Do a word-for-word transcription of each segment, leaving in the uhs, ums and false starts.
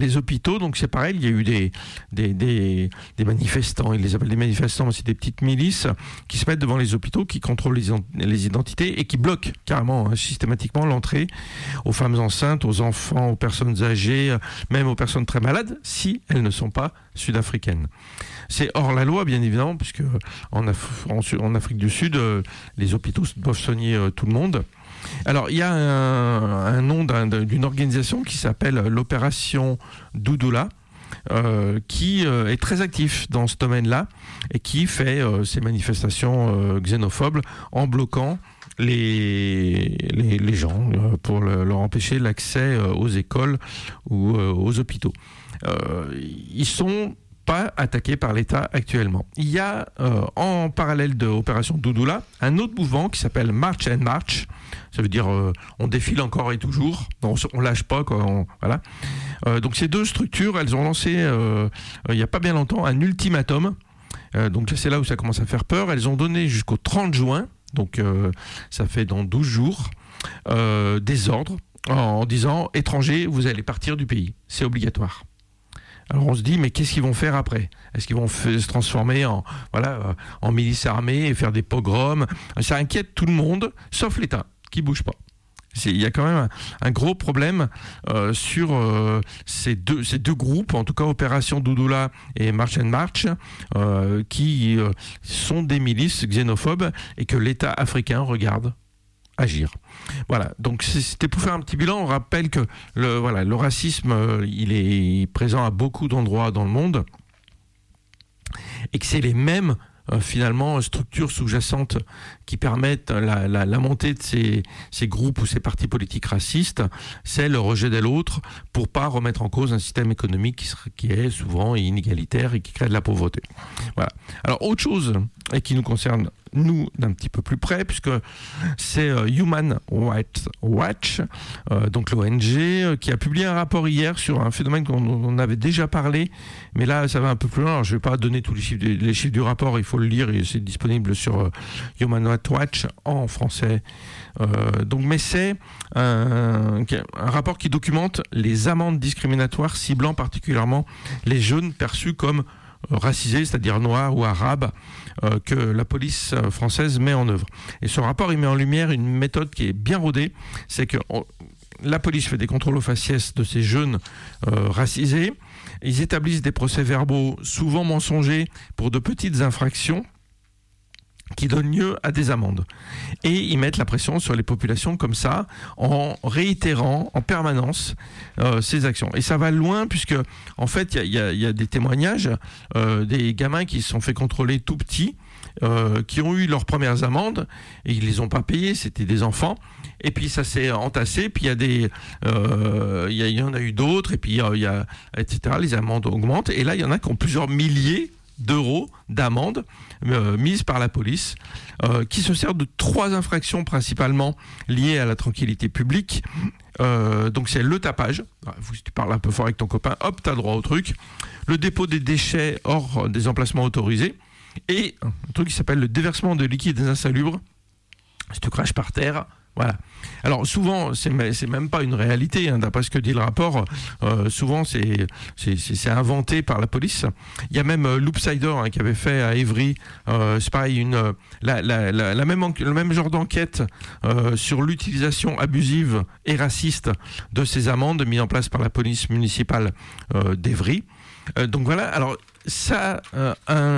les hôpitaux, donc c'est pareil, il y a eu des, des, des, des manifestants, ils les appellent des manifestants, mais c'est des petites milices qui se mettent devant les hôpitaux, qui contrôlent les, les identités et qui bloquent carrément, hein, systématiquement l'entrée aux femmes enceintes, aux enfants, aux personnes âgées, même aux personnes très malades, si elles ne sont pas sud-africaines. C'est hors la loi, bien évidemment, puisque en, Af- en, en Afrique du Sud, euh, les hôpitaux doivent soigner euh, tout le monde. Alors, il y a un, un nom d'un, d'une organisation qui s'appelle l'Opération Doudoula, euh, qui euh, est très actif dans ce domaine-là et qui fait euh, ces manifestations euh, xénophobes en bloquant les, les, les gens euh, pour le, leur empêcher l'accès euh, aux écoles ou euh, aux hôpitaux. Euh, ils sont pas attaqués par l'État actuellement. Il y a euh, en parallèle de l'opération Doudoula un autre mouvement qui s'appelle March and March. Ça veut dire euh, on défile encore et toujours, on, on lâche pas quoi. On, voilà. Euh, donc ces deux structures, elles ont lancé euh, il y a pas bien longtemps un ultimatum. Euh, donc c'est là où ça commence à faire peur. Elles ont donné jusqu'au trente juin, donc euh, ça fait dans douze jours, euh, des ordres en, en disant étrangers, vous allez partir du pays, c'est obligatoire. Alors on se dit, mais qu'est-ce qu'ils vont faire après ? Est-ce qu'ils vont f- se transformer en, voilà, euh, en milice armée et faire des pogroms ? Ça inquiète tout le monde, sauf l'État, qui ne bouge pas. C'est, il y a quand même un, un gros problème euh, sur euh, ces, deux, ces deux groupes, en tout cas Opération Doudoula et March and March, euh, qui euh, sont des milices xénophobes et que l'État africain regarde agir. Voilà, donc c'était pour faire un petit bilan. On rappelle que le, voilà, le racisme, euh, il est présent à beaucoup d'endroits dans le monde et que c'est les mêmes euh, finalement structures sous-jacentes qui permettent la, la, la montée de ces, ces groupes ou ces partis politiques racistes. C'est le rejet de l'autre pour pas remettre en cause un système économique qui, serait, qui est souvent inégalitaire et qui crée de la pauvreté. Voilà. Alors autre chose et qui nous concerne nous d'un petit peu plus près, puisque c'est euh, Human Rights Watch, euh, donc l'O N G, euh, qui a publié un rapport hier sur un phénomène qu'on on avait déjà parlé, mais là ça va un peu plus loin. Alors, je ne vais pas donner tous les chiffres, les chiffres du rapport, il faut le lire et c'est disponible sur euh, Human Rights Watch en français. Euh, donc, mais c'est un, un rapport qui documente les amendes discriminatoires ciblant particulièrement les jeunes perçus comme racisés, c'est-à-dire noirs ou arabes, euh, que la police française met en œuvre. Et ce rapport, il met en lumière une méthode qui est bien rodée, c'est que on, la police fait des contrôles aux faciès de ces jeunes euh, racisés, ils établissent des procès-verbaux souvent mensongers pour de petites infractions qui donnent lieu à des amendes. Et ils mettent la pression sur les populations comme ça, en réitérant en permanence euh, ces actions. Et ça va loin, puisque en fait, il y, y, y a des témoignages euh, des gamins qui se sont fait contrôler tout petits, euh, qui ont eu leurs premières amendes, et ils les ont pas payées, c'était des enfants. Et puis ça s'est entassé, puis il y a des, euh, il y, y en a eu d'autres, et puis il y a, y a, et cetera. Les amendes augmentent, et là il y en a qui ont plusieurs milliers d'euros d'amende euh, mise par la police, euh, qui se sert de trois infractions principalement liées à la tranquillité publique. Euh, donc c'est le tapage, si tu parles un peu fort avec ton copain, hop, t'as droit au truc, le dépôt des déchets hors des emplacements autorisés, et un truc qui s'appelle le déversement de liquides insalubres, si tu craches par terre. Voilà. Alors souvent, c'est, c'est même pas une réalité, hein, d'après ce que dit le rapport. Euh, souvent, c'est, c'est, c'est, c'est inventé par la police. Il y a même euh, Loopsider, hein, qui avait fait à Évry, euh, c'est pareil, une, euh, la, la, la, la même en, le même genre d'enquête euh, sur l'utilisation abusive et raciste de ces amendes mises en place par la police municipale euh, d'Évry. Euh, donc voilà. Alors ça, euh,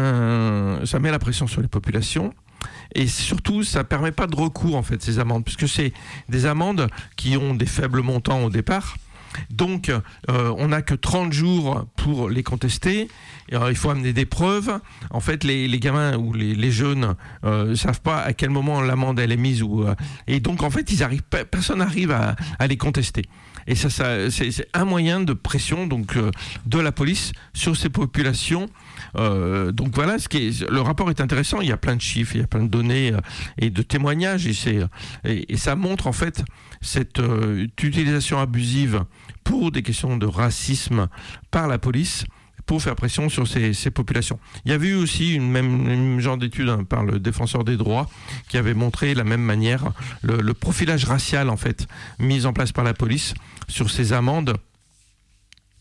un, ça met la pression sur les populations. Et surtout, ça ne permet pas de recours, en fait, ces amendes, puisque c'est des amendes qui ont des faibles montants au départ. Donc, euh, on n'a que trente jours pour les contester. Et alors, il faut amener des preuves. En fait, les, les gamins ou les, les jeunes ne euh, savent pas à quel moment l'amende elle est mise. Ou, euh, et donc, en fait, ils arrivent, personne n'arrive à, à les contester. Et ça, ça c'est, c'est un moyen de pression donc, euh, de la police sur ces populations. Euh, donc voilà, ce qui est, le rapport est intéressant, il y a plein de chiffres, il y a plein de données euh, et de témoignages, et, c'est, et, et ça montre en fait cette euh, utilisation abusive pour des questions de racisme par la police, pour faire pression sur ces, ces populations. Il y avait eu aussi une même, même genre d'étude, hein, par le défenseur des droits, qui avait montré la même manière le, le profilage racial en fait mis en place par la police sur ces amendes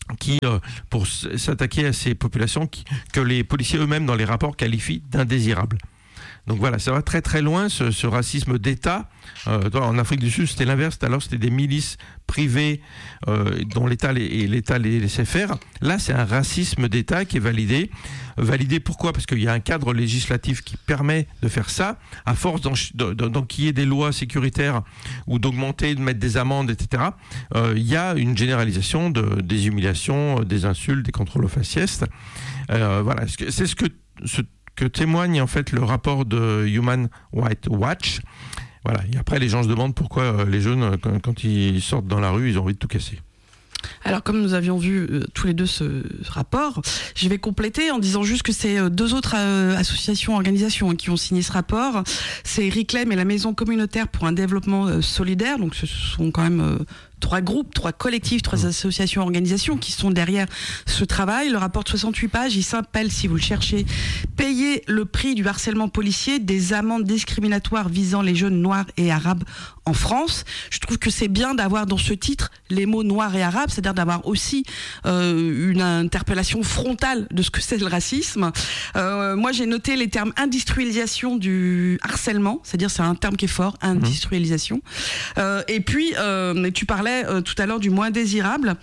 qui, euh, pour s'attaquer à ces populations qui, que les policiers eux-mêmes dans les rapports qualifient d'indésirables. Donc voilà, ça va très très loin ce, ce racisme d'État. Euh, en Afrique du Sud, c'était l'inverse. Alors c'était des milices privées euh, dont l'État les, et l'État les laissait faire. Là, c'est un racisme d'État qui est validé. Validé pourquoi ? Parce qu'il y a un cadre législatif qui permet de faire ça. À force d'enquiller des lois sécuritaires ou d'augmenter, de mettre des amendes, et cetera. Euh, il y a une généralisation de, des humiliations, des insultes, des contrôles aux faciès. Euh, voilà, c'est ce que ce que témoigne en fait le rapport de Human Rights Watch. Voilà. Et après, les gens se demandent pourquoi les jeunes, quand, quand ils sortent dans la rue, ils ont envie de tout casser. Alors, comme nous avions vu euh, tous les deux ce, ce rapport, je vais compléter en disant juste que c'est euh, deux autres euh, associations, organisations hein, qui ont signé ce rapport. C'est RICLEM et la Maison communautaire pour un développement euh, solidaire. Donc, ce sont quand même euh, trois groupes, trois collectifs, trois associations, organisations qui sont derrière ce travail. Le rapport de soixante-huit pages, il s'appelle, si vous le cherchez, « Payer le prix du harcèlement policier, des amendes discriminatoires visant les jeunes noirs et arabes en France ». Je trouve que c'est bien d'avoir dans ce titre les mots noirs et arabes, c'est-à-dire d'avoir aussi euh, une interpellation frontale de ce que c'est le racisme. Euh, moi, j'ai noté les termes industrialisation du harcèlement, c'est-à-dire c'est un terme qui est fort, industrialisation. Mmh. Euh, et puis, euh, tu parlais Euh, tout à l'heure du moins désirable.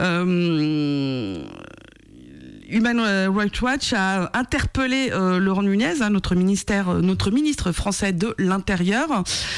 Euh, Human Rights Watch a interpellé euh, Laurent Nunez, hein, notre ministère, notre ministre français de l'Intérieur.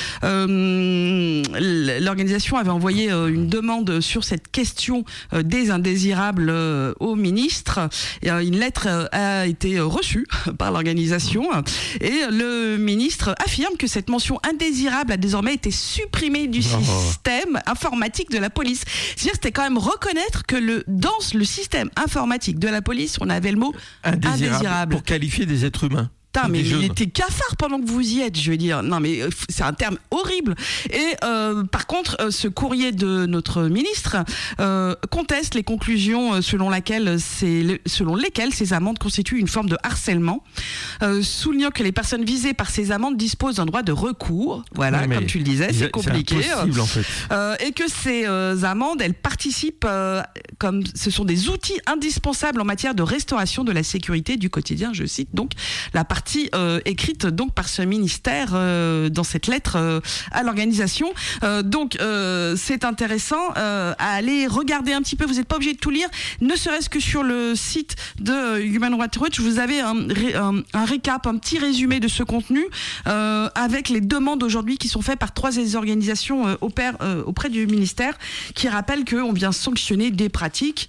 Euh, L'organisation avait envoyé euh, une demande sur cette question euh, des indésirables euh, au ministre. Et, euh, une lettre euh, a été reçue par l'organisation et le ministre affirme que cette mention indésirable a désormais été supprimée du oh. système informatique de la police. C'est-à-dire, c'était quand même reconnaître que le, dans le système informatique de la police, on avait le mot indésirable, indésirable. Pour qualifier des êtres humains. Putain, mais il était cafard pendant que vous y êtes, je veux dire. Non, mais c'est un terme horrible. Et euh, par contre, euh, ce courrier de notre ministre euh, conteste les conclusions selon, laquelle c'est, selon lesquelles ces amendes constituent une forme de harcèlement, euh, soulignant que les personnes visées par ces amendes disposent d'un droit de recours. Voilà, ouais, comme tu le disais, c'est compliqué. C'est impossible, en fait. Euh, et que ces euh, amendes, elles participent, euh, comme ce sont des outils indispensables en matière de restauration de la sécurité du quotidien. Je cite donc la partie Euh, écrite donc par ce ministère euh, dans cette lettre euh, à l'organisation. Euh, donc euh, c'est intéressant euh, à aller regarder un petit peu. Vous n'êtes pas obligé de tout lire, ne serait-ce que sur le site de Human Rights Watch, vous avez un, un, un récap, un petit résumé de ce contenu euh, avec les demandes aujourd'hui qui sont faites par trois des organisations euh, auprès, euh, auprès du ministère qui rappellent qu'on vient sanctionner des pratiques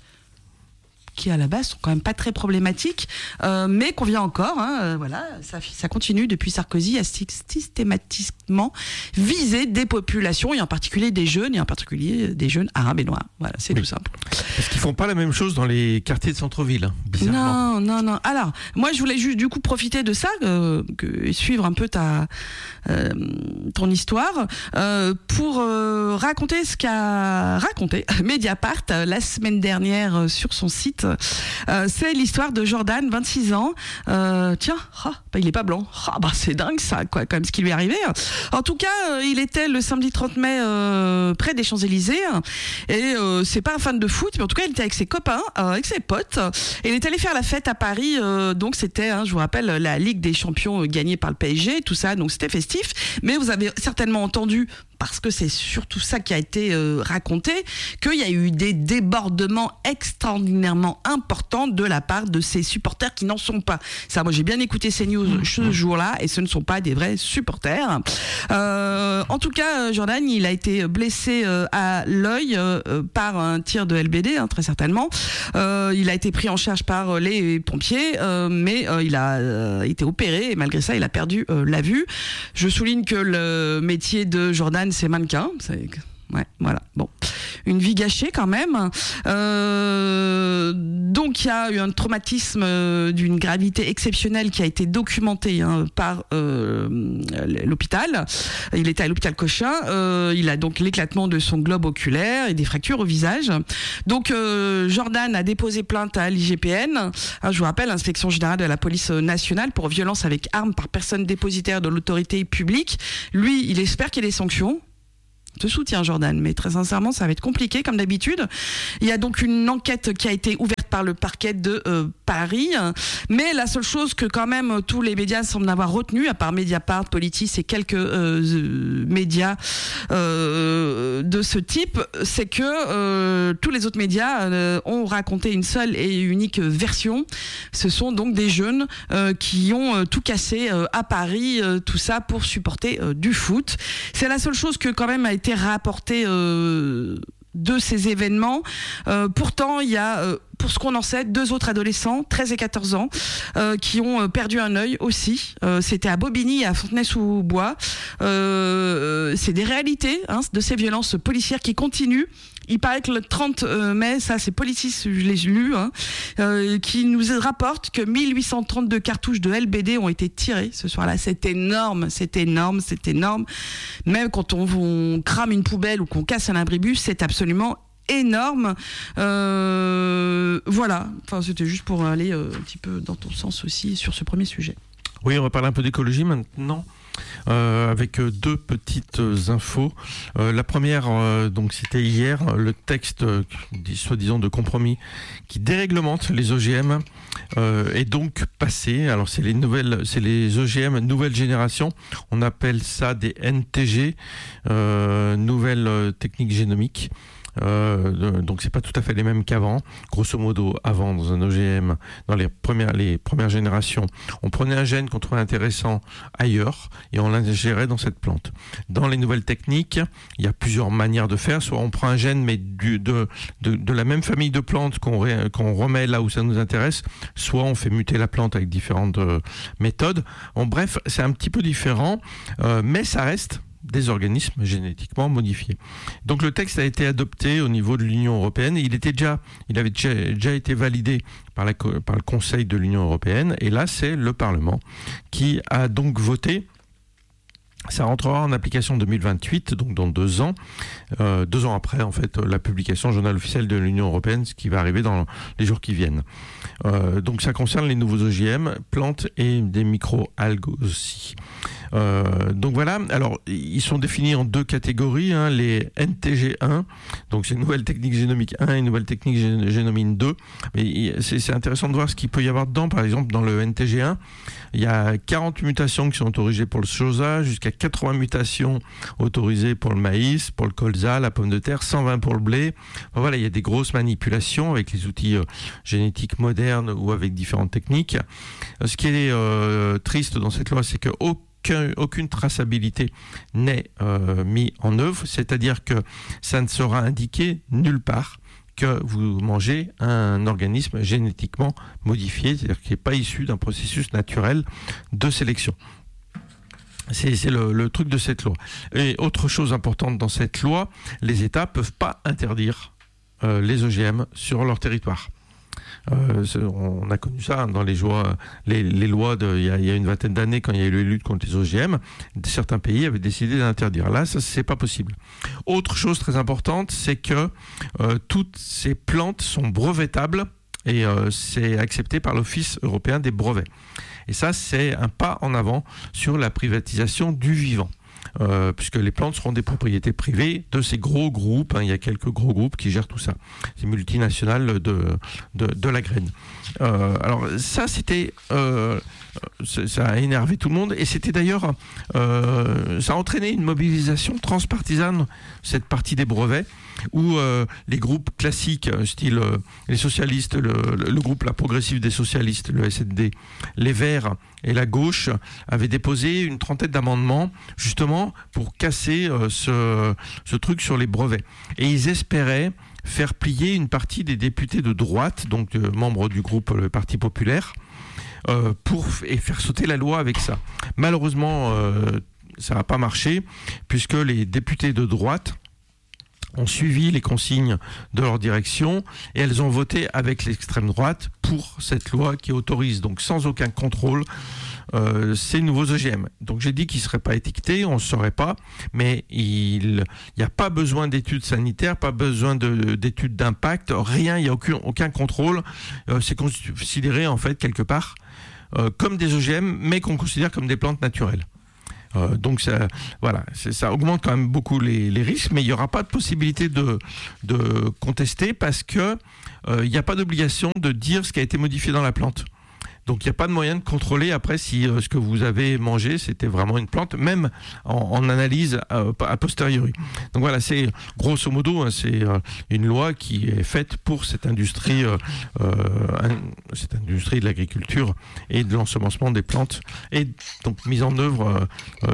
qui à la base sont quand même pas très problématiques, euh, mais qu'on vient encore, hein, euh, voilà, ça, ça continue depuis Sarkozy à systématiquement viser des populations, et en particulier des jeunes, et en particulier des jeunes arabes et noirs. Voilà, c'est oui. tout simple. Parce qu'ils font pas la même chose dans les quartiers de centre-ville, hein, bizarrement. Non, non, non. Alors, moi, je voulais juste du coup profiter de ça, euh, que, et suivre un peu ta, euh, ton histoire, euh, pour euh, raconter ce qu'a raconté Mediapart euh, la semaine dernière euh, sur son site. Euh, c'est l'histoire de Jordan, vingt-six ans. Euh, tiens, oh, bah, il est pas blanc. Oh, bah, c'est dingue ça, quoi, quand même ce qui lui est arrivé. En tout cas, euh, il était le samedi trente mai euh, près des Champs-Élysées. Et euh, c'est pas un fan de foot, mais en tout cas, il était avec ses copains, euh, avec ses potes. Et il est allé faire la fête à Paris. Euh, donc c'était, hein, je vous rappelle, la Ligue des Champions euh, gagnée par le P S G, tout ça. Donc c'était festif. Mais vous avez certainement entendu, parce que c'est surtout ça qui a été euh, raconté, qu'il y a eu des débordements extraordinairement importants de la part de ces supporters qui n'en sont pas. Ça, moi j'ai bien écouté ces news mmh. ce jour-là, et ce ne sont pas des vrais supporters. Euh, en tout cas, Jordan, il a été blessé euh, à l'œil euh, par un tir de L B D, hein, très certainement. Euh, il a été pris en charge par les pompiers, euh, mais euh, il a euh, été opéré, et malgré ça, il a perdu euh, la vue. Je souligne que le métier de Jordan, c'est mannequin. C'est... Ouais, voilà. Bon, une vie gâchée quand même. Euh, donc il y a eu un traumatisme euh, d'une gravité exceptionnelle qui a été documenté hein, par euh, l'hôpital. Il était à l'hôpital Cochin. Euh, il a donc l'éclatement de son globe oculaire et des fractures au visage. Donc euh, Jordan a déposé plainte à l'I G P N. Hein, je vous rappelle, Inspection générale de la police nationale pour violence avec arme par personne dépositaire de l'autorité publique. Lui, il espère qu'il y ait des sanctions. On te soutient, Jordan, mais très sincèrement, ça va être compliqué comme d'habitude. Il y a donc une enquête qui a été ouverte par le parquet de euh, Paris, mais la seule chose que quand même tous les médias semblent avoir retenu, à part Mediapart, Politis et quelques euh, médias euh, de ce type, c'est que euh, tous les autres médias euh, ont raconté une seule et unique version. Ce sont donc des jeunes euh, qui ont euh, tout cassé euh, à Paris, euh, tout ça pour supporter euh, du foot. C'est la seule chose que quand même a été rapportée euh, de ces événements. Euh, pourtant, il y a, euh, pour ce qu'on en sait, deux autres adolescents, treize et quatorze ans, euh, qui ont euh, perdu un œil aussi. Euh, c'était à Bobigny et à Fontenay-sous-Bois. Euh, c'est des réalités hein, de ces violences policières qui continuent. Il paraît que le trente mai, ça c'est Politis, je l'ai lu, hein, euh, qui nous rapporte que mille huit cent trente-deux cartouches de L B D ont été tirées ce soir-là. C'est énorme, c'est énorme, c'est énorme. Même quand on, on crame une poubelle ou qu'on casse un abribus, c'est absolument énorme. Euh, voilà, enfin, c'était juste pour aller euh, un petit peu dans ton sens aussi sur ce premier sujet. Oui, on va parler un peu d'écologie maintenant. Euh, avec deux petites infos. Euh, la première, euh, donc c'était hier, le texte, euh, soi-disant de compromis, qui déréglemente les O G M euh, est donc passé. Alors c'est les nouvelles, c'est les O G M nouvelle génération. On appelle ça des N T G, euh, nouvelles techniques génomiques. Euh, donc c'est pas tout à fait les mêmes qu'avant. Grosso modo, avant dans un O G M, dans les premières les premières générations, on prenait un gène qu'on trouvait intéressant ailleurs et on l'ingérait dans cette plante. Dans les nouvelles techniques, il y a plusieurs manières de faire. Soit on prend un gène mais du, de, de de la même famille de plantes qu'on ré, qu'on remet là où ça nous intéresse. Soit on fait muter la plante avec différentes euh, méthodes. En bref, c'est un petit peu différent, euh, mais ça reste des organismes génétiquement modifiés. Donc le texte a été adopté au niveau de l'Union européenne. Il était déjà, il avait déjà, déjà été validé par, la, par le Conseil de l'Union européenne. Et là, c'est le Parlement qui a donc voté. Ça rentrera en application en deux mille vingt-huit, donc dans deux ans, euh, deux ans après en fait la publication journal officiel de l'Union européenne, ce qui va arriver dans les jours qui viennent. Euh, donc ça concerne les nouveaux O G M, plantes et des micro-algues aussi. Euh, donc voilà, alors ils sont définis en deux catégories, hein, les N T G un, donc c'est nouvelle technique génomique un et nouvelle technique gé- génomique deux. Mais c'est, c'est intéressant de voir ce qu'il peut y avoir dedans. Par exemple, dans le N T G un, il y a quarante mutations qui sont autorisées pour le soja, jusqu'à quatre-vingts mutations autorisées pour le maïs, pour le colza, la pomme de terre, cent vingt pour le blé. Enfin, voilà, il y a des grosses manipulations avec les outils euh, génétiques modernes ou avec différentes techniques. Euh, ce qui est euh, triste dans cette loi, c'est que au aucune traçabilité n'est euh, mise en œuvre, c'est-à-dire que ça ne sera indiqué nulle part que vous mangez un organisme génétiquement modifié, c'est-à-dire qui n'est pas issu d'un processus naturel de sélection. C'est, c'est le, le truc de cette loi. Et autre chose importante dans cette loi, les États ne peuvent pas interdire euh, les O G M sur leur territoire. Euh, on a connu ça dans les, joies, les, les lois de, il, y a, il y a une vingtaine d'années, quand il y a eu la lutte contre les O G M, certains pays avaient décidé d'interdire. Là, ça, c'est pas possible. Autre chose très importante, c'est que euh, toutes ces plantes sont brevetables et euh, c'est accepté par l'Office européen des brevets. Et ça, c'est un pas en avant sur la privatisation du vivant. Euh, puisque les plantes seront des propriétés privées de ces gros groupes, hein, il y a quelques gros groupes qui gèrent tout ça, ces multinationales de, de, de la graine. Euh, alors ça, c'était, euh, ça a énervé tout le monde, et c'était d'ailleurs, euh, ça a entraîné une mobilisation transpartisane, cette partie des brevets, où euh, les groupes classiques, style euh, les socialistes, le, le groupe La Progressive des Socialistes, le S N D, les Verts et la gauche, avaient déposé une trentaine d'amendements, justement, pour casser euh, ce, ce truc sur les brevets. Et ils espéraient faire plier une partie des députés de droite, donc euh, membres du groupe Le Parti Populaire, euh, pour et faire sauter la loi avec ça. Malheureusement, euh, ça n'a pas marché, puisque les députés de droite ont suivi les consignes de leur direction et elles ont voté avec l'extrême droite pour cette loi qui autorise, donc sans aucun contrôle, euh, ces nouveaux O G M. Donc j'ai dit qu'ils ne seraient pas étiquetés, on ne saurait pas, mais il n'y a pas besoin d'études sanitaires, pas besoin de, d'études d'impact, rien, il n'y a aucun, aucun contrôle. Euh, c'est considéré en fait quelque part euh, comme des O G M, mais qu'on considère comme des plantes naturelles. Euh, donc ça, voilà, c'est, ça augmente quand même beaucoup les, les risques, mais il n'y aura pas de possibilité de, de contester parce que euh, il n'y a pas d'obligation de dire ce qui a été modifié dans la plante. Donc il n'y a pas de moyen de contrôler après si euh, ce que vous avez mangé c'était vraiment une plante, même en, en analyse euh, a posteriori. Donc voilà, c'est grosso modo, hein, c'est euh, une loi qui est faite pour cette industrie, euh, euh, cette industrie de l'agriculture et de l'ensemencement des plantes, et donc mise en œuvre euh, euh,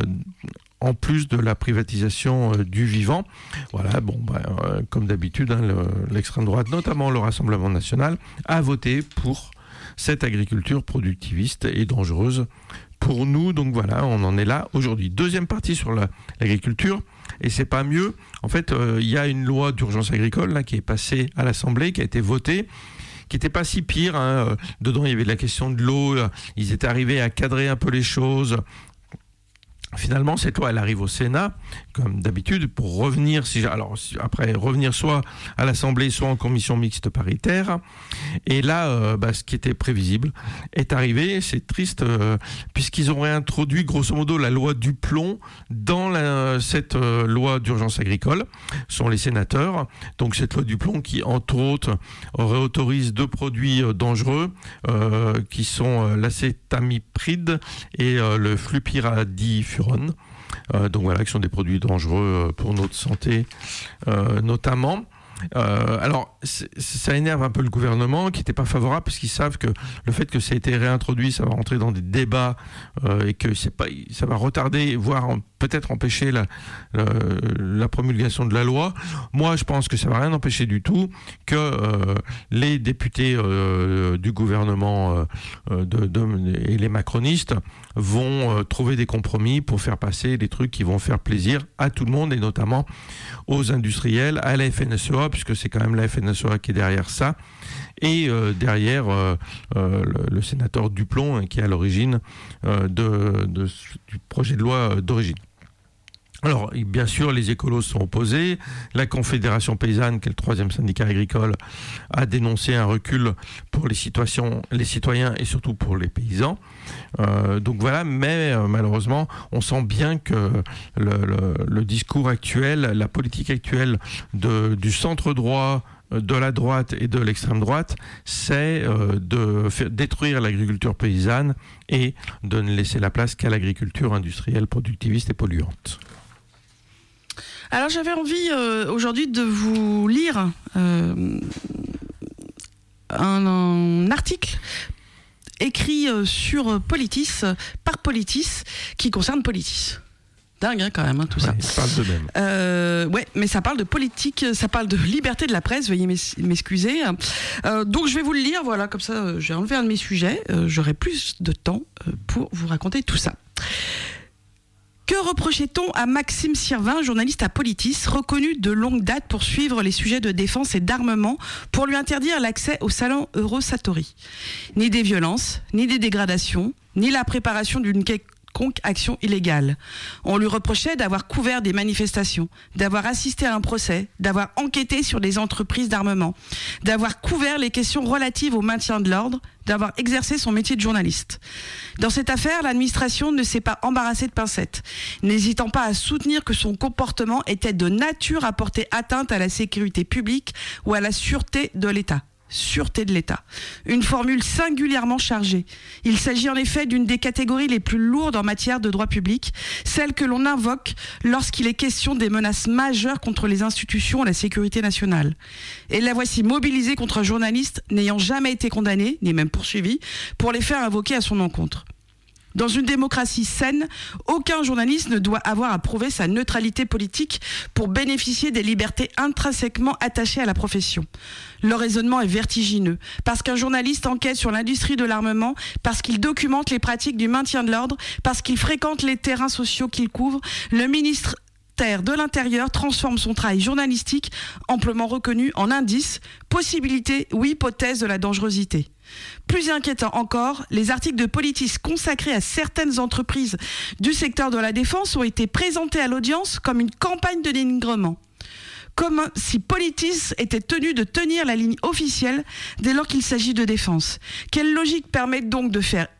en plus de la privatisation euh, du vivant. Voilà, bon, bah, euh, comme d'habitude, hein, le, l'extrême droite, notamment le Rassemblement national, a voté pour cette agriculture productiviste et dangereuse pour nous. Donc voilà, on en est là aujourd'hui. Deuxième partie sur la, l'agriculture, et c'est pas mieux. En fait, il euh, y a une loi d'urgence agricole là, qui est passée à l'Assemblée, qui a été votée, qui n'était pas si pire. Hein. Dedans, il y avait la question de l'eau. Ils étaient arrivés à cadrer un peu les choses. Finalement, cette loi, elle arrive au Sénat, comme d'habitude, pour revenir, si, alors, après, revenir soit à l'Assemblée, soit en commission mixte paritaire. Et là, euh, bah, ce qui était prévisible est arrivé. C'est triste, euh, puisqu'ils ont réintroduit, grosso modo, la loi du plomb dans la, cette euh, loi d'urgence agricole. Ce sont les sénateurs. Donc, cette loi du plomb qui, entre autres, réautorise deux produits euh, dangereux, euh, qui sont euh, l'acétamipride et euh, le flupyradifurone. Euh, donc voilà, qui sont des produits dangereux pour notre santé euh, notamment. Euh, alors, ça énerve un peu le gouvernement qui n'était pas favorable parce qu'ils savent que le fait que ça a été réintroduit, ça va rentrer dans des débats euh, et que c'est pas, ça va retarder, voire en, peut-être empêcher la, la, la promulgation de la loi. Moi, je pense que ça va rien empêcher du tout que euh, les députés euh, du gouvernement euh, de, de, et les macronistes vont euh, trouver des compromis pour faire passer des trucs qui vont faire plaisir à tout le monde et notamment aux industriels, à la F N S E A, puisque c'est quand même la F N S E A qui est derrière ça, et euh, derrière euh, euh, le, le sénateur Duplon, hein, qui est à l'origine euh, de, de, du projet de loi d'origine. Alors, bien sûr, les écolos sont opposés. La Confédération paysanne, qui est le troisième syndicat agricole, a dénoncé un recul pour les, situations, les citoyens et surtout pour les paysans. Euh, donc voilà, mais euh, malheureusement, on sent bien que le, le, le discours actuel, la politique actuelle de, du centre droit, de la droite et de l'extrême droite, c'est euh, de faire détruire l'agriculture paysanne et de ne laisser la place qu'à l'agriculture industrielle, productiviste et polluante. Alors j'avais envie euh, aujourd'hui de vous lire euh, un, un article écrit euh, sur Politis, par Politis, qui concerne Politis. Dingue hein, quand même hein, tout ouais, ça. Ça parle de même. Euh, ouais, mais ça parle de politique, ça parle de liberté de la presse. Veuillez m'excuser. Euh, donc je vais vous le lire. Voilà, comme ça, euh, j'ai enlevé un de mes sujets. Euh, j'aurai plus de temps euh, pour vous raconter tout ça. Que reprochait-on à Maxime Sirvin, journaliste à Politis, reconnu de longue date pour suivre les sujets de défense et d'armement, pour lui interdire l'accès au salon Eurosatory ? Ni des violences, ni des dégradations, ni la préparation d'une quelconque action illégale. On lui reprochait d'avoir couvert des manifestations, d'avoir assisté à un procès, d'avoir enquêté sur des entreprises d'armement, d'avoir couvert les questions relatives au maintien de l'ordre, d'avoir exercé son métier de journaliste. Dans cette affaire, l'administration ne s'est pas embarrassée de pincettes, n'hésitant pas à soutenir que son comportement était de nature à porter atteinte à la sécurité publique ou à la sûreté de l'État. Sûreté de l'État. Une formule singulièrement chargée. Il s'agit en effet d'une des catégories les plus lourdes en matière de droit public, celle que l'on invoque lorsqu'il est question des menaces majeures contre les institutions et la sécurité nationale. Et la voici mobilisée contre un journaliste n'ayant jamais été condamné, ni même poursuivi, pour les faits invoqués à son encontre. Dans une démocratie saine, aucun journaliste ne doit avoir à prouver sa neutralité politique pour bénéficier des libertés intrinsèquement attachées à la profession. Le raisonnement est vertigineux, parce qu'un journaliste enquête sur l'industrie de l'armement, parce qu'il documente les pratiques du maintien de l'ordre, parce qu'il fréquente les terrains sociaux qu'il couvre, le ministre de l'Intérieur transforme son travail journalistique, amplement reconnu, en indice, possibilité ou hypothèse de la dangerosité. Plus inquiétant encore, les articles de Politis consacrés à certaines entreprises du secteur de la défense ont été présentés à l'audience comme une campagne de dénigrement. Comme si Politis était tenu de tenir la ligne officielle dès lors qu'il s'agit de défense. Quelle logique permet donc de faire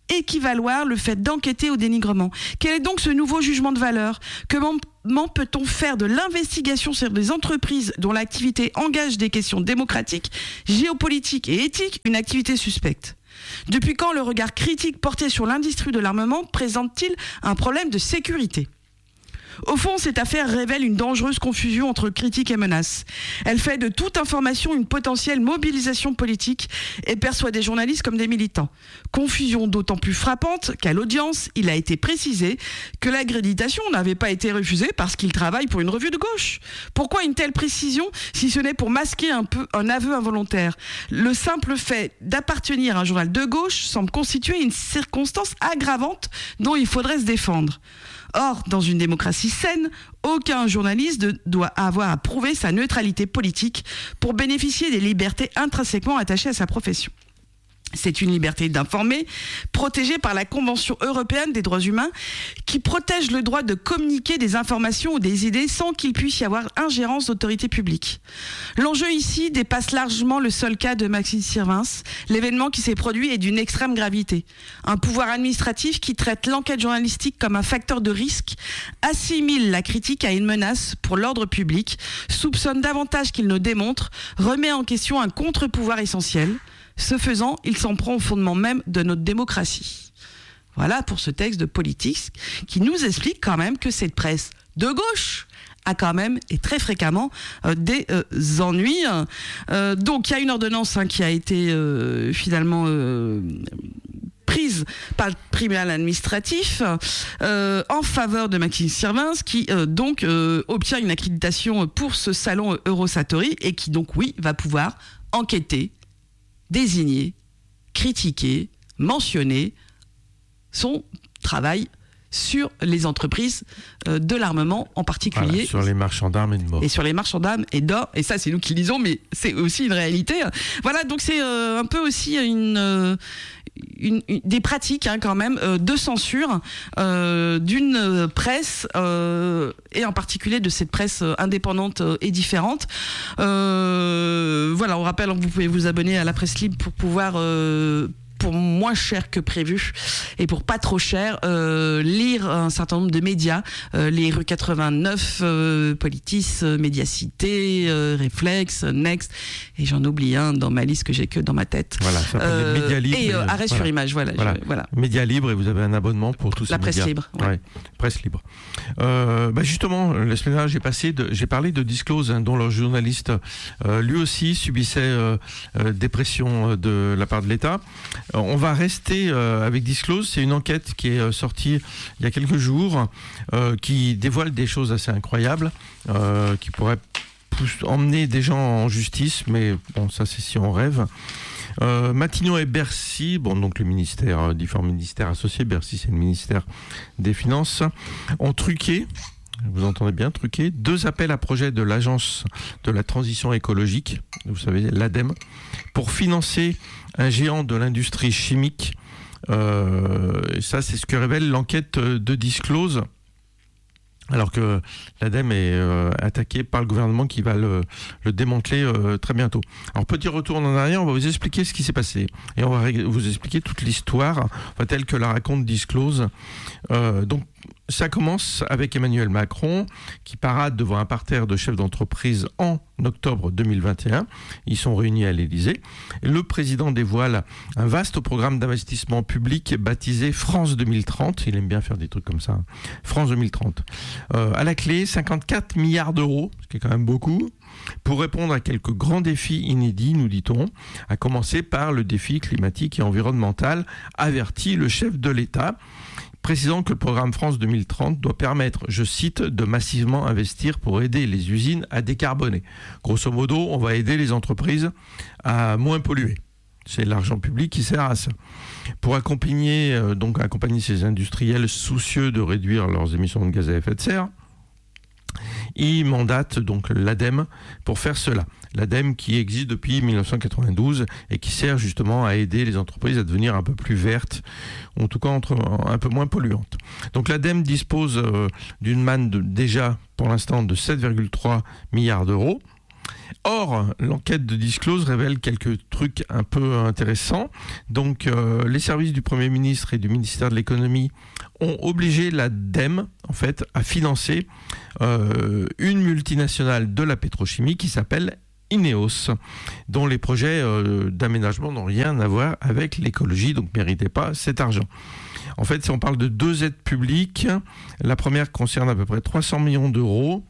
équivaloir le fait d'enquêter au dénigrement. Quel est donc ce nouveau jugement de valeur ? Comment Comment peut-on faire de l'investigation sur des entreprises dont l'activité engage des questions démocratiques, géopolitiques et éthiques une activité suspecte ? Depuis quand le regard critique porté sur l'industrie de l'armement présente-t-il un problème de sécurité ? Au fond, cette affaire révèle une dangereuse confusion entre critique et menace. Elle fait de toute information une potentielle mobilisation politique et perçoit des journalistes comme des militants. Confusion d'autant plus frappante qu'à l'audience, il a été précisé que l'accréditation n'avait pas été refusée parce qu'il travaille pour une revue de gauche. Pourquoi une telle précision si ce n'est pour masquer un peu un aveu involontaire ? Le simple fait d'appartenir à un journal de gauche semble constituer une circonstance aggravante dont il faudrait se défendre. Or, dans une démocratie saine, aucun journaliste ne doit avoir à prouver sa neutralité politique pour bénéficier des libertés intrinsèquement attachées à sa profession. C'est une liberté d'informer, protégée par la Convention européenne des droits humains, qui protège le droit de communiquer des informations ou des idées sans qu'il puisse y avoir ingérence d'autorité publique. L'enjeu ici dépasse largement le seul cas de Maxime Sirvens. L'événement qui s'est produit est d'une extrême gravité. Un pouvoir administratif qui traite l'enquête journalistique comme un facteur de risque, assimile la critique à une menace pour l'ordre public, soupçonne davantage qu'il ne démontre, remet en question un contre-pouvoir essentiel. Ce faisant, il s'en prend au fondement même de notre démocratie. Voilà pour ce texte de Politics qui nous explique quand même que cette presse de gauche a quand même et très fréquemment euh, des euh, ennuis. Euh, donc il y a une ordonnance hein, qui a été euh, finalement euh, prise par le tribunal administratif euh, en faveur de Maxime Sirvens qui euh, donc euh, obtient une accréditation pour ce salon Eurosatory et qui donc oui va pouvoir enquêter, désigner, critiquer, mentionner son travail sur les entreprises euh, de l'armement en particulier. Voilà, sur les marchands d'armes et de morts. Et sur les marchands d'armes et d'or. Et ça, c'est nous qui le disons, mais c'est aussi une réalité. Voilà, donc c'est euh, un peu aussi une... Euh, Une, une, des pratiques hein, quand même euh, de censure euh, d'une presse euh, et en particulier de cette presse indépendante euh, et différente. Euh, voilà, on rappelle que vous pouvez vous abonner à la presse libre pour pouvoir euh, pour moins cher que prévu et pour pas trop cher euh, lire un certain nombre de médias, euh, les rue quatre-vingt-neuf, euh, Politis, euh, Médiacité, euh, Réflex, Next, et j'en oublie un dans ma liste que j'ai que dans ma tête. Voilà, ça s'appelle euh, les médias libres. Et euh, arrêt voilà. sur image, voilà. Voilà. Je, voilà. Médias libres et vous avez un abonnement pour tous ces La presse médias. libre. Ouais. Ouais, presse libre. Euh, bah justement, la semaine dernière, j'ai passé, de, j'ai parlé de Disclose, hein, dont le journaliste, euh, lui aussi subissait euh, euh, des pressions de la part de l'État. On va rester euh, avec Disclose. C'est une enquête qui est euh, sortie il y a quelques jours, euh, qui dévoile des choses assez incroyables, euh, qui pourraient pousse, emmener des gens en justice, mais bon, ça c'est si on rêve. Euh, Matignon et Bercy, bon donc le ministère, différents ministères associés, Bercy c'est le ministère des Finances, ont truqué. Vous entendez bien, truqué, deux appels à projets de l'Agence de la transition écologique, vous savez, l'ADEME, pour financer un géant de l'industrie chimique. Euh, et ça, c'est ce que révèle l'enquête de Disclose, alors que l'ADEME est euh, attaquée par le gouvernement qui va le, le démanteler euh, très bientôt. Alors, petit retour en arrière, on va vous expliquer ce qui s'est passé. Et on va vous expliquer toute l'histoire, enfin, telle que la raconte Disclose. Euh, donc, ça commence avec Emmanuel Macron qui parade devant un parterre de chefs d'entreprise en octobre deux mille vingt et un. Ils sont réunis à l'Élysée. Le président dévoile un vaste programme d'investissement public baptisé France deux mille trente. Il aime bien faire des trucs comme ça. France deux mille trente. Euh, à la clé, cinquante-quatre milliards d'euros, ce qui est quand même beaucoup, pour répondre à quelques grands défis inédits, nous dit-on, à commencer par le défi climatique et environnemental, avertit le chef de l'État, précisant que le programme France deux mille trente doit permettre, je cite, de massivement investir pour aider les usines à décarboner. Grosso modo, on va aider les entreprises à moins polluer. C'est l'argent public qui sert à ça. Pour accompagner, euh, donc accompagner ces industriels soucieux de réduire leurs émissions de gaz à effet de serre, il mandate donc l'ADEME pour faire cela. L'ADEME qui existe depuis mille neuf cent quatre-vingt-douze et qui sert justement à aider les entreprises à devenir un peu plus vertes, en tout cas entre, un peu moins polluantes. Donc l'ADEME dispose euh, d'une manne de, déjà pour l'instant de sept virgule trois milliards d'euros. Or, l'enquête de Disclose révèle quelques trucs un peu intéressants. Donc, euh, les services du Premier ministre et du ministère de l'Économie ont obligé l'ADEME, en fait, à financer euh, une multinationale de la pétrochimie qui s'appelle Ineos, dont les projets euh, d'aménagement n'ont rien à voir avec l'écologie, donc ne méritaient pas cet argent. En fait, si on parle de deux aides publiques, la première concerne à peu près trois cents millions d'euros.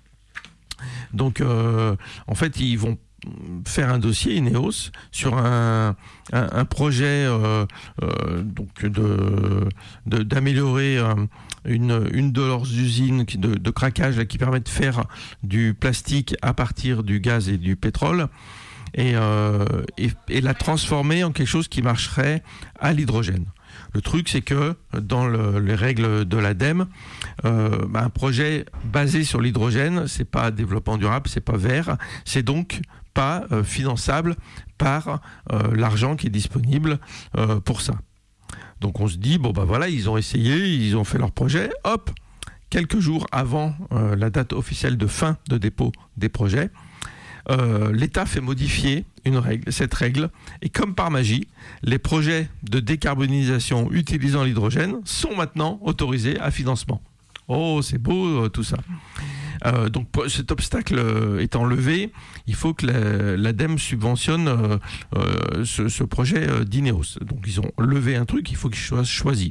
Donc, euh, en fait, ils vont faire un dossier Ineos sur un, un, un projet euh, euh, donc de, de, d'améliorer euh, une, une de leurs usines de, de craquage là, qui permet de faire du plastique à partir du gaz et du pétrole et, euh, et, et la transformer en quelque chose qui marcherait à l'hydrogène. Le truc, c'est que dans le, les règles de l'ADEME, euh, bah, un projet basé sur l'hydrogène, c'est pas développement durable, c'est pas vert, c'est donc pas euh, finançable par euh, l'argent qui est disponible euh, pour ça. Donc on se dit, bon bah voilà, ils ont essayé, ils ont fait leur projet, hop, quelques jours avant euh, la date officielle de fin de dépôt des projets, Euh, l'État fait modifier une règle, cette règle, et comme par magie, les projets de décarbonisation utilisant l'hydrogène sont maintenant autorisés à financement. Oh, c'est beau euh, tout ça. Euh, donc cet obstacle euh, étant levé, il faut que la, l'ADEME subventionne euh, euh, ce, ce projet euh, d'Ineos. Donc ils ont levé un truc, il faut qu'il soit choisi.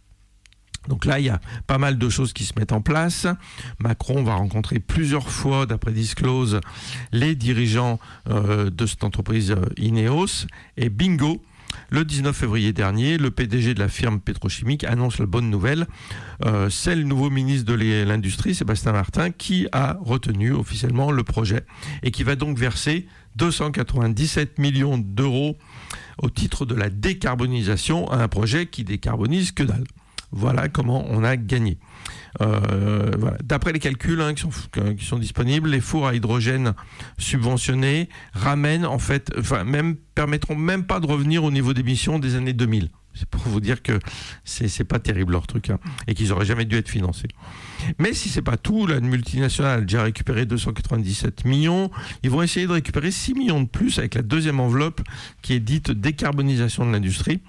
Donc là, il y a pas mal de choses qui se mettent en place. Macron va rencontrer plusieurs fois, d'après Disclose, les dirigeants euh, de cette entreprise euh, Ineos. Et bingo, le dix-neuf février dernier, le P D G de la firme pétrochimique annonce la bonne nouvelle. Euh, c'est le nouveau ministre de l'Industrie, Sébastien Martin, qui a retenu officiellement le projet et qui va donc verser deux cent quatre-vingt-dix-sept millions d'euros au titre de la décarbonisation à un projet qui décarbonise que dalle. Voilà comment on a gagné. Euh, voilà. D'après les calculs hein, qui, sont, qui sont disponibles, les fours à hydrogène subventionnés ramènent en fait, enfin même permettront même pas de revenir au niveau d'émissions des années deux mille. C'est pour vous dire que c'est, c'est pas terrible leur truc hein, et qu'ils auraient jamais dû être financés. Mais si c'est pas tout, la multinationale a déjà récupéré deux cent quatre-vingt-dix-sept millions. Ils vont essayer de récupérer six millions de plus avec la deuxième enveloppe qui est dite décarbonisation de l'industrie.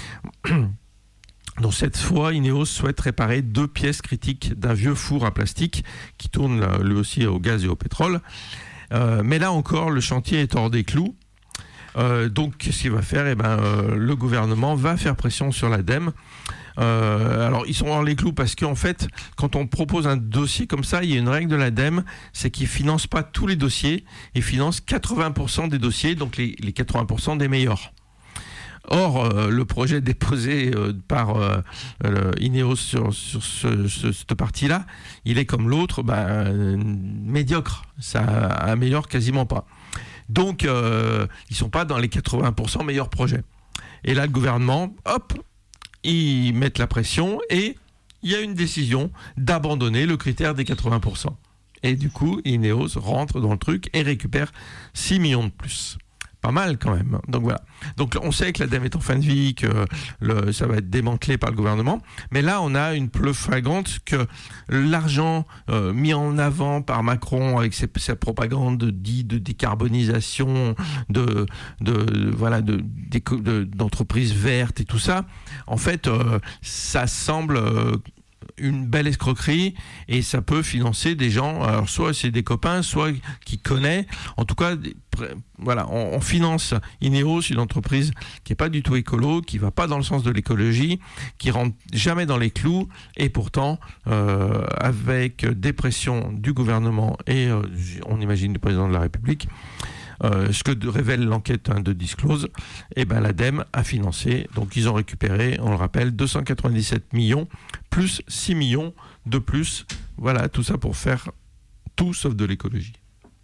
Donc cette fois, Ineos souhaite réparer deux pièces critiques d'un vieux four à plastique qui tourne lui aussi au gaz et au pétrole. Euh, mais là encore, le chantier est hors des clous. Euh, donc qu'est-ce qu'il va faire ? Eh ben, euh, le gouvernement va faire pression sur l'ADEME. Euh, alors ils sont hors les clous parce qu'en fait, quand on propose un dossier comme ça, il y a une règle de l'ADEME, c'est qu'ils ne financent pas tous les dossiers, ils financent quatre-vingts pour cent des dossiers, donc les, les quatre-vingts pour cent des meilleurs. Or, euh, le projet déposé euh, par euh, euh, Ineos sur, sur ce, ce, cette partie-là, il est comme l'autre, bah, euh, médiocre. Ça améliore quasiment pas. Donc, euh, ils sont pas dans les quatre-vingts pour cent meilleurs projets. Et là, le gouvernement, hop, ils mettent la pression et il y a une décision d'abandonner le critère des quatre-vingts pour cent. Et du coup, Ineos rentre dans le truc et récupère six millions de plus. Pas mal quand même. Donc voilà. Donc on sait que l'ADEME est en fin de vie, que le, ça va être démantelé par le gouvernement. Mais là, on a une preuve flagrante que l'argent euh, mis en avant par Macron avec ses, sa propagande dite de décarbonisation, de, de, de voilà, de, de, d'entreprises vertes et tout ça, en fait, euh, ça semble euh, une belle escroquerie et ça peut financer des gens, alors soit c'est des copains, soit qui connaissent, en tout cas, voilà, on, on finance Ineos, une entreprise qui n'est pas du tout écolo, qui ne va pas dans le sens de l'écologie, qui ne rentre jamais dans les clous et pourtant, euh, avec des pressions du gouvernement et euh, on imagine du président de la République, Euh, ce que révèle l'enquête hein, de Disclose, eh ben, l'ADEME a financé, donc ils ont récupéré, on le rappelle, deux cent quatre-vingt-dix-sept millions, plus six millions de plus. Voilà, tout ça pour faire tout sauf de l'écologie.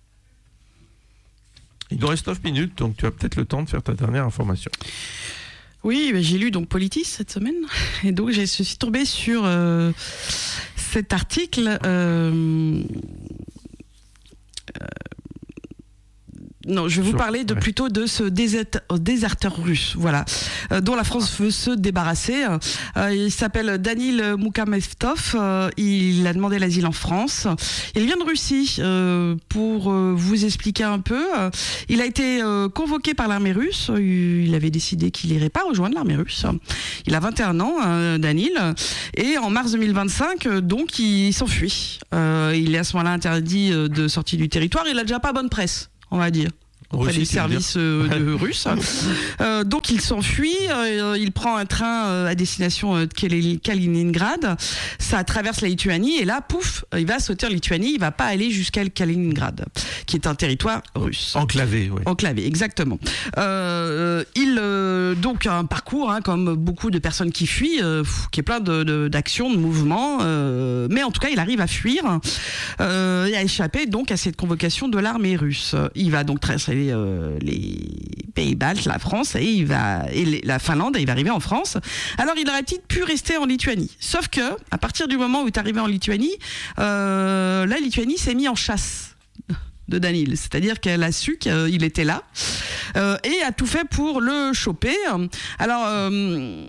Il nous reste neuf minutes, donc tu as peut-être le temps de faire ta dernière information. Oui, j'ai lu donc Politis cette semaine, et donc je suis tombée sur euh, cet article... Euh, Non, je vais vous Sur, parler de ouais. plutôt de ce désert, déserteur russe, voilà, euh, dont la France veut se débarrasser. Euh, il s'appelle Danil Moukhamedov. Euh, il a demandé l'asile en France. Il vient de Russie. Euh, pour euh, vous expliquer un peu, euh, il a été euh, convoqué par l'armée russe. Il avait décidé qu'il n'irait pas rejoindre l'armée russe. Il a vingt et un ans, euh, Danil, et en mars deux mille vingt-cinq, euh, donc il s'enfuit. Euh, il est à ce moment-là interdit euh, de sortie du territoire. Il a déjà pas bonne presse, on va dire, auprès Russie, des services euh, de russes. Euh, donc il s'enfuit, euh, il prend un train euh, à destination euh, de Kali- Kaliningrad, ça traverse la Lituanie et là, pouf, il va sauter en Lituanie, il va pas aller jusqu'à Kaliningrad, qui est un territoire russe. Enclavé, ouais. Enclavé, exactement. Euh, il euh, donc un parcours, hein, comme beaucoup de personnes qui fuient, euh, qui est plein de, de, d'actions, de mouvements, euh, mais en tout cas, il arrive à fuir euh, et à échapper donc à cette convocation de l'armée russe. Il va donc traverser euh, les pays baltes, la France et il va et les, la Finlande et il va arriver en France. Alors, il aurait-il pu rester en Lituanie ? Sauf que à partir du moment où il est arrivé en Lituanie, euh, la Lituanie s'est mise en chasse de Danil, c'est-à-dire qu'elle a su qu'il était là euh, et a tout fait pour le choper. Alors euh,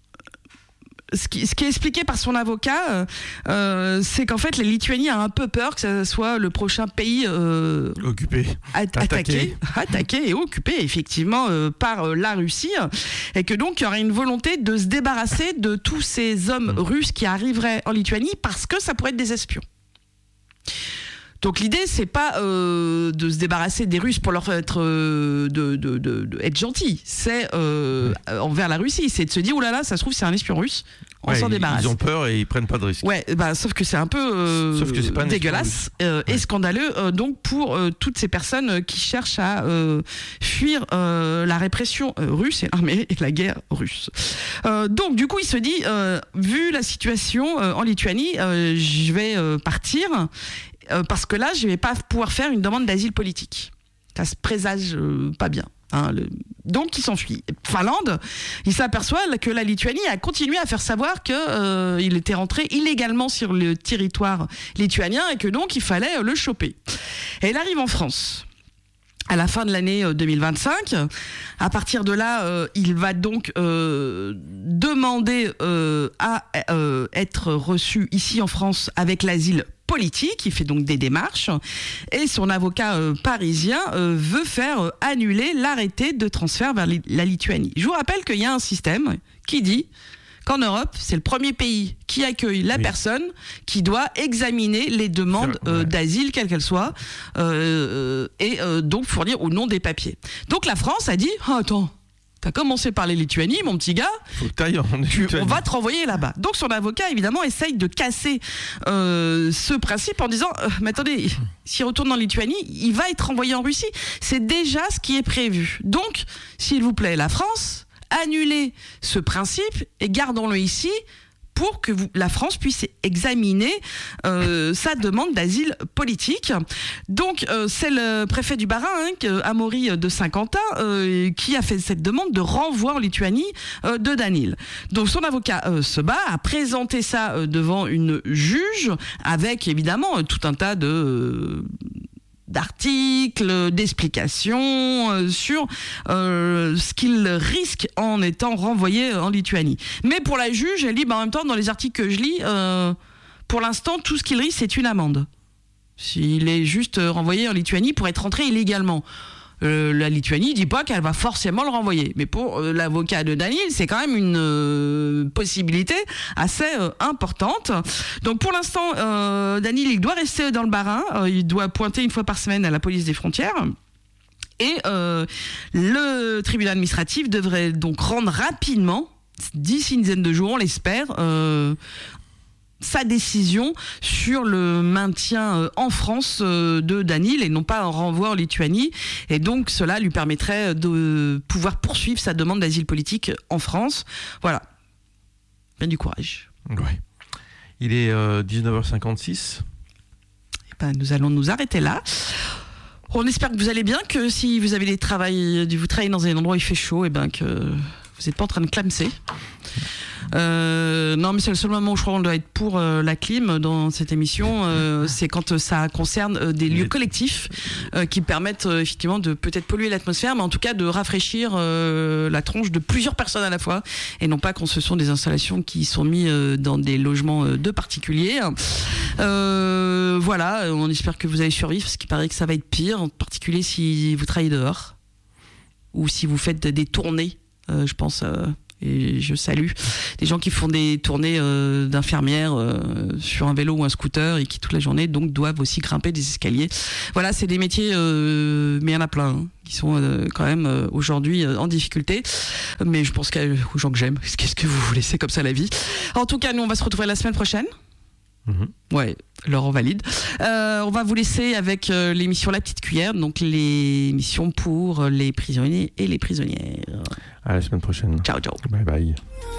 ce qui, ce qui est expliqué par son avocat, euh, c'est qu'en fait la Lituanie a un peu peur que ce soit le prochain pays euh, Occupé, at- attaqué, attaqué et occupé effectivement euh, par euh, la Russie, et que donc il y aurait une volonté de se débarrasser de tous ces hommes mmh. russes qui arriveraient en Lituanie parce que ça pourrait être des espions. Donc l'idée, c'est pas euh, de se débarrasser des Russes pour leur être euh, de, de, de, de être gentil. C'est euh, ouais. envers la Russie, c'est de se dire, oulala, là là, ça se trouve c'est un espion russe. On ouais, s'en débarrasse. Ils ont peur et ils prennent pas de risques. Ouais, bah, sauf que c'est un peu euh, sauf que c'est pas dégueulasse euh, ouais. et scandaleux euh, donc pour euh, toutes ces personnes qui cherchent à euh, fuir euh, la répression euh, russe et l'armée et la guerre russe. Euh, donc du coup, il se dit, euh, vu la situation euh, en Lituanie, euh, je vais euh, partir. Euh, parce que là, je ne vais pas pouvoir faire une demande d'asile politique. Ça se présage euh, pas bien. Hein, le... Donc, il s'enfuit. Finlande, il s'aperçoit que la Lituanie a continué à faire savoir qu'il euh, était rentré illégalement sur le territoire lituanien et que donc, il fallait euh, le choper. Et il arrive en France. À la fin de l'année deux mille vingt-cinq, à partir de là, euh, il va donc euh, demander euh, à euh, être reçu ici en France avec l'asile politique. Il fait donc des démarches et son avocat euh, parisien euh, veut faire euh, annuler l'arrêté de transfert vers li- la Lituanie. Je vous rappelle qu'il y a un système qui dit qu'en Europe, c'est le premier pays qui accueille la oui. personne qui doit examiner les demandes euh, ouais. d'asile, quelles qu'elles soient, euh, et euh, donc fournir ou non des papiers. Donc la France a dit oh, « Attends, t'as commencé par les Lituanies, mon petit gars, Faut que en tu, on va te renvoyer là-bas. » Donc son avocat, évidemment, essaye de casser euh, ce principe en disant euh, « Mais attendez, s'il retourne en Lituanie, il va être renvoyé en Russie. C'est déjà ce qui est prévu. Donc, s'il vous plaît, la France... annuler ce principe et gardons-le ici pour que vous, la France puisse examiner euh, sa demande d'asile politique. Donc, euh, c'est le préfet du Bas-Rhin, hein, Amaury de Saint-Quentin, euh, qui a fait cette demande de renvoi en Lituanie euh, de Danil. Donc, son avocat euh, se bat, a présenté ça euh, devant une juge, avec évidemment euh, tout un tas de... Euh, d'articles, d'explications euh, sur euh, ce qu'il risque en étant renvoyé en Lituanie. Mais pour la juge, elle dit, bah, en même temps, dans les articles que je lis, euh, pour l'instant, tout ce qu'il risque, c'est une amende. S'il est juste renvoyé en Lituanie pour être rentré illégalement. Euh, la Lituanie dit pas qu'elle va forcément le renvoyer. Mais pour euh, l'avocat de Danil, c'est quand même une euh, possibilité assez euh, importante. Donc pour l'instant, euh, Danil, il doit rester dans le Bas-Rhin. Euh, il doit pointer une fois par semaine à la police des frontières. Et euh, le tribunal administratif devrait donc rendre rapidement, d'ici une dizaine de jours, on l'espère, euh, sa décision sur le maintien en France de Danil et non pas un renvoi en Lituanie. Et donc, cela lui permettrait de pouvoir poursuivre sa demande d'asile politique en France. Voilà. Bien du courage. Ouais. Il est euh, dix-neuf heures cinquante-six. Et ben, nous allons nous arrêter là. On espère que vous allez bien, que si vous avez des travail, vous travaillez dans un endroit où il fait chaud, et ben que vous n'êtes pas en train de clamser. Euh, non, mais c'est le seul moment où je crois qu'on doit être pour euh, la clim dans cette émission. Euh, c'est quand ça concerne euh, des lieux collectifs euh, qui permettent euh, effectivement de peut-être polluer l'atmosphère, mais en tout cas de rafraîchir euh, la tronche de plusieurs personnes à la fois, et non pas quand ce sont des installations qui sont mises euh, dans des logements euh, de particuliers. Euh, voilà, on espère que vous allez survivre, parce qu'il paraît que ça va être pire, en particulier si vous travaillez dehors ou si vous faites des tournées, euh, je pense. Euh, Et je salue des gens qui font des tournées euh, d'infirmières euh, sur un vélo ou un scooter et qui toute la journée donc doivent aussi grimper des escaliers. Voilà, c'est des métiers, euh, mais il y en a plein hein, qui sont euh, quand même euh, aujourd'hui euh, en difficulté. Mais je pense qu'aux gens que j'aime, qu'est-ce que vous voulez, c'est comme ça la vie. En tout cas, nous on va se retrouver la semaine prochaine. Mmh. Ouais, Laurent valide. Euh, on va vous laisser avec euh, l'émission La Petite Cuillère, donc l'émission pour les prisonniers et les prisonnières. À la semaine prochaine. Ciao, ciao. Bye bye.